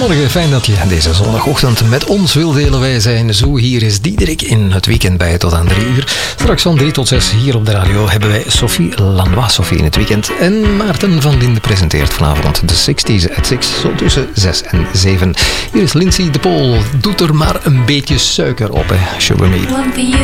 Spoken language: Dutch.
Goedemorgen, fijn dat je deze zondagochtend met ons wil delen. Wij zijn zo, hier is Diederik in het weekend bij tot aan 3 uur. Straks van 3 tot 6 hier op de radio hebben wij Sophie Lanois, Sophie in het weekend. En Maarten van Linde presenteert vanavond de 60s at 6, zo tussen 6 en 7. Hier is Lindsay de Pool, doet er maar een beetje suiker op, hè. Sugar Me.